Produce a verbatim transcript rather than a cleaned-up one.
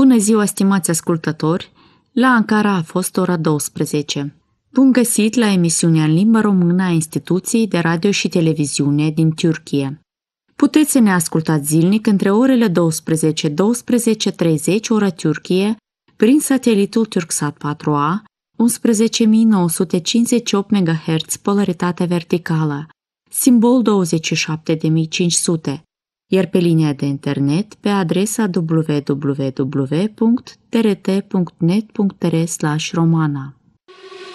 Bună ziua, stimați ascultători! La Ankara a fost ora douăsprezece. Bun găsit la emisiunea în limba română a Instituției de Radio și Televiziune din Turcia. Puteți să ne ascultați zilnic între orele douăsprezece - douăsprezece treizeci ora Turcie prin satelitul Turksat patru A, unsprezece mii nouă sute cincizeci și opt megahertz polaritate verticală, simbol douăzeci și șapte de mii cinci sute, iar pe linia de internet pe adresa w w w punct t r t punct net punct r slash romana.